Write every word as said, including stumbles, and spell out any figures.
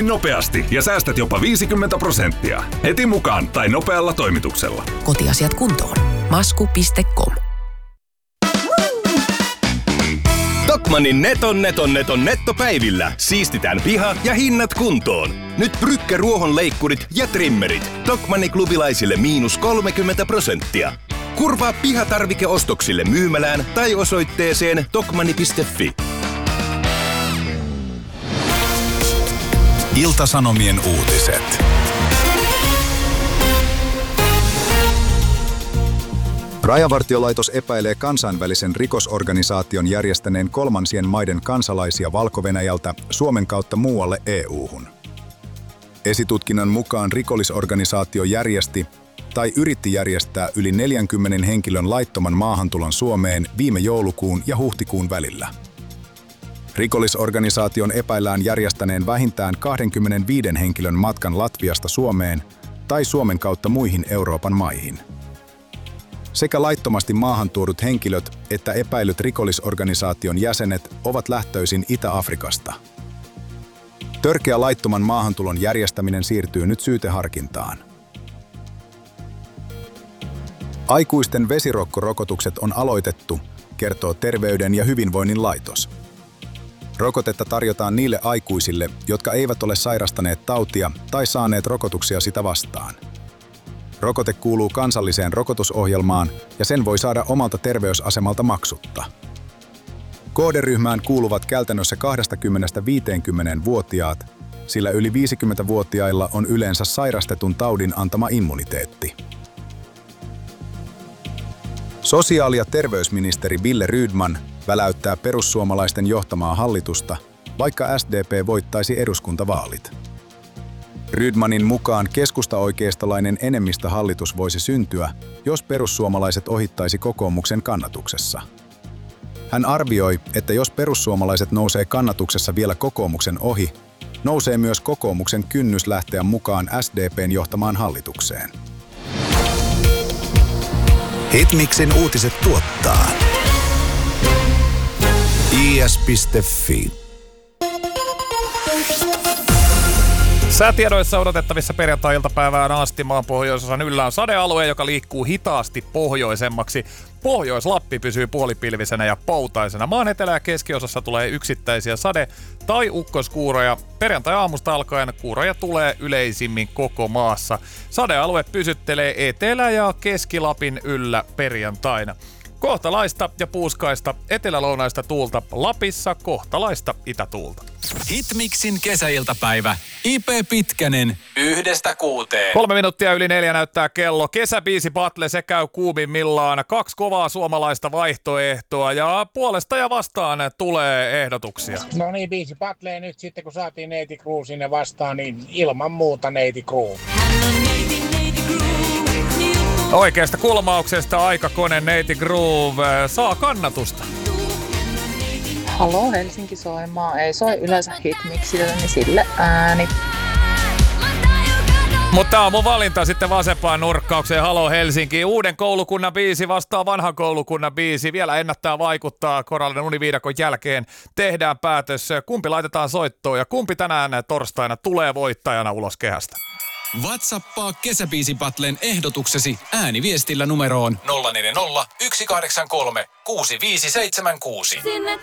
nopeasti ja säästät jopa viisikymmentä prosenttia. Heti mukaan tai nopealla toimituksella. Kotiasiat kuntoon. masku piste com. Tokmannin neton neton neton nettopäivillä siistitään piha ja hinnat kuntoon. Nyt Brücke ruohonleikkurit ja trimmerit. Tokmanni klubilaisille miinus kolmekymmentä prosenttia. Kurvaa pihatarvikeostoksille myymälään tai osoitteeseen tokmanni piste fi. Ilta-Sanomien uutiset. Rajavartiolaitos epäilee kansainvälisen rikosorganisaation järjestäneen kolmansien maiden kansalaisia Valko-Venäjältä Suomen kautta muualle E U:hun. Esitutkinnan mukaan rikollisorganisaatio järjesti tai yritti järjestää yli neljänkymmenen henkilön laittoman maahantulon Suomeen viime joulukuun ja huhtikuun välillä. Rikollisorganisaation epäillään järjestäneen vähintään kaksikymmentäviisi henkilön matkan Latviasta Suomeen tai Suomen kautta muihin Euroopan maihin. Sekä laittomasti maahantuodut henkilöt että epäilyt rikollisorganisaation jäsenet ovat lähtöisin Itä-Afrikasta. Törkeä laittoman maahantulon järjestäminen siirtyy nyt syyteharkintaan. Aikuisten vesirokkorokotukset on aloitettu, kertoo Terveyden ja hyvinvoinnin laitos. Rokotetta tarjotaan niille aikuisille, jotka eivät ole sairastaneet tautia tai saaneet rokotuksia sitä vastaan. Rokote kuuluu kansalliseen rokotusohjelmaan ja sen voi saada omalta terveysasemalta maksutta. Kohderyhmään kuuluvat käytännössä kaksikymmentä-viisikymmentä-vuotiaat, sillä yli viisikymmentävuotiailla on yleensä sairastetun taudin antama immuniteetti. Sosiaali- ja terveysministeri Wille Rydman väläyttää perussuomalaisten johtamaa hallitusta, vaikka S D P voittaisi eduskuntavaalit. Rydmanin mukaan keskustaoikeistolainen enemmistöhallitus voisi syntyä, jos perussuomalaiset ohittaisi kokoomuksen kannatuksessa. Hän arvioi, että jos perussuomalaiset nousee kannatuksessa vielä kokoomuksen ohi, nousee myös kokoomuksen kynnys lähteä mukaan S D P:n johtamaan hallitukseen. Hitmixin uutiset tuottaa I S piste fi. Säätiedoissa odotettavissa perjantai-iltapäivään asti maan pohjoisosan yllä on sadealue, joka liikkuu hitaasti pohjoisemmaksi. Pohjois-Lappi pysyy puolipilvisenä ja poutaisena. Maan etelä- ja keskiosassa tulee yksittäisiä sade- tai ukkoskuuroja. Perjantai-aamusta alkaen kuuroja tulee yleisimmin koko maassa. Sadealue pysyttelee Etelä- ja Keski-Lapin yllä perjantaina. Kohtalaista ja puuskaista etelä-lounaista tuulta Lapissa, kohtalaista itätuulta. Hitmixin kesäiltapäivä. I P Pitkänen yhdestä kuuteen. Kolme minuuttia yli neljä näyttää kello. Kesäbiisi battle, se käy kuumimmillaan. Kaksi kovaa suomalaista vaihtoehtoa ja puolesta ja vastaan tulee ehdotuksia. No niin, biisi battle nyt sitten kun saatiin Neiti Crew sinne vastaan, niin ilman muuta Neiti Crew. Oikeasta kulmauksesta aikakone Neiti Groove saa kannatusta. Halo Helsinki soimaa. Ei soi yleensä hitmixillä, niin sille ääni. Mutta tää on mun valinta sitten vasempaan nurkkaukseen. Halo Helsinki. Uuden koulukunnan biisi vastaa vanhan koulukunnan biisi. Vielä ennättää vaikuttaa Korallinen univiidakon jälkeen. Tehdään päätös. Kumpi laitetaan soittoon ja kumpi tänään torstaina tulee voittajana ulos kehästä. WhatsAppaa kesäbiisibattlen ehdotuksesi ääniviestillä numeroon nolla neljä nolla, yksi kahdeksan kolme, kuusi viisi seitsemän kuusi.